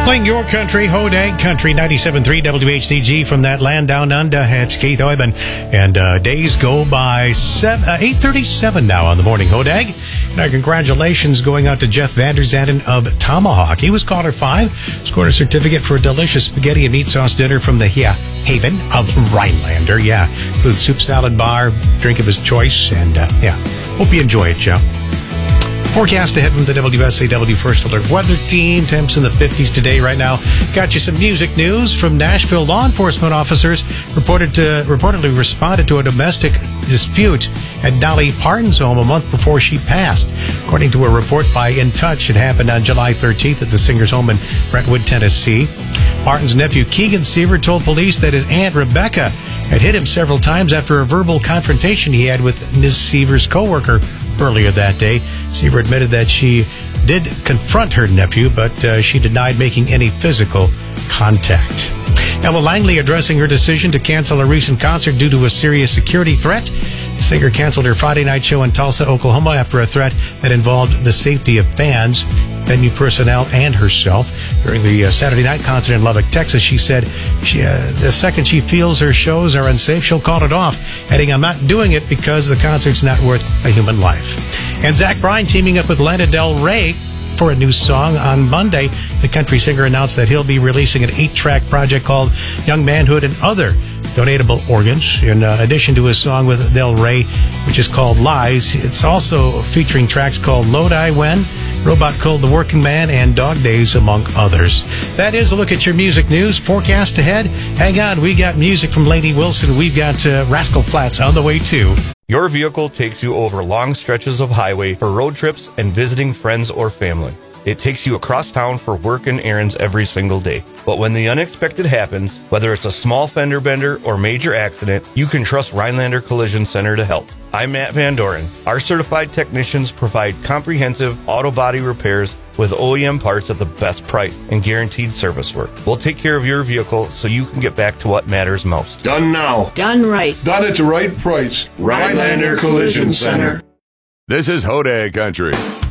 Playing your country, Hodag Country 97.3 WHDG from that land down under. It's Keith Oiben. And days go by 8:37 now on the morning, Hodag. And our congratulations going out to Jeff Vanderzanden of Tomahawk. He was caller 5, scored a certificate for a delicious spaghetti and meat sauce dinner from the Haven of Rhinelander. Yeah, includes soup, salad bar, drink of his choice. And hope you enjoy it, Jeff. Forecast ahead from the WSAW First Alert Weather Team. Temps in the 50s today right now. Got you some music news from Nashville. Law enforcement officers reportedly responded to a domestic dispute at Dolly Parton's home a month before she passed. According to a report by In Touch, it happened on July 13th at the singer's home in Brentwood, Tennessee. Parton's nephew, Keegan Seaver, told police that his aunt, Rebecca, had hit him several times after a verbal confrontation he had with Ms. Seaver's coworker earlier that day. Seaver admitted that she did confront her nephew, but she denied making any physical contact. Ella Langley addressing her decision to cancel a recent concert due to a serious security threat. The singer canceled her Friday night show in Tulsa, Oklahoma after a threat that involved the safety of fans, venue personnel, and herself. During the Saturday night concert in Lubbock, Texas, she said the second she feels her shows are unsafe, she'll call it off, adding, "I'm not doing it because the concert's not worth a human life." And Zach Bryan teaming up with Lana Del Rey for a new song. On Monday, the country singer announced that he'll be releasing an 8-track project called Young Manhood and Other Donatable Organs. In addition to his song with Del Rey, which is called Lies, it's also featuring tracks called Lodi When, Robot Called the Working Man, and Dog Days, among others. That is a look at your music news. Forecast ahead. Hang on, we got music from Lainey Wilson. We've got Rascal Flatts on the way too. Your vehicle takes you over long stretches of highway for road trips and visiting friends or family. It takes you across town for work and errands every single day. But when the unexpected happens, whether it's a small fender bender or major accident, you can trust Rhinelander Collision Center to help. I'm Matt Van Doren. Our certified technicians provide comprehensive auto body repairs with OEM parts at the best price and guaranteed service work. We'll take care of your vehicle so you can get back to what matters most. Done now. Done right. Done at the right price. Rhinelander Collision Center. This is Hodag Country.